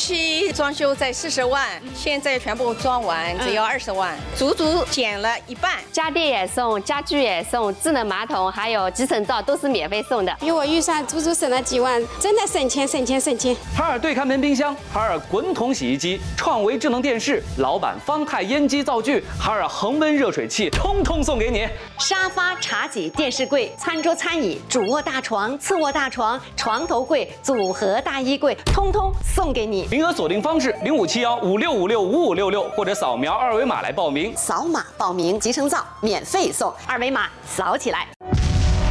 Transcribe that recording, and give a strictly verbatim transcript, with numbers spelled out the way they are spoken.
期装修在四十万，现在全部装完只要二十万，足足减了一半。 家电也送，家具也送，智能马桶还有集成灶都是免费送的。 比我预算足足省了几万，真的省钱省钱省钱。 海尔对看门冰箱、海尔滚筒洗衣机、创维智能电视、老板方太烟机灶具、海尔恒温热水器，通通送给你。 沙发、茶几、电视柜、餐桌、餐椅、主卧大床、次卧大床、床头柜、组合大衣柜，通通送给你。 名额锁定方式：零五七幺五六五六五五六六，或者扫描二维码来报名。 扫码报名，集成灶免费送，二维码扫起来。